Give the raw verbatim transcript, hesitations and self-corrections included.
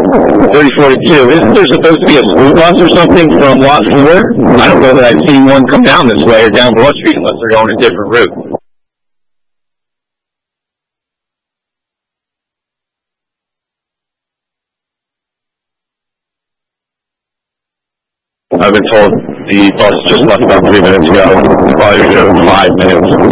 thirty forty-two. Isn't there supposed to be a school bus or something from lot four? I don't know that I've seen one come down this way or down Broad Street unless they're going a different route. I've been told the bus just left about three minutes ago. It's probably been five minutes.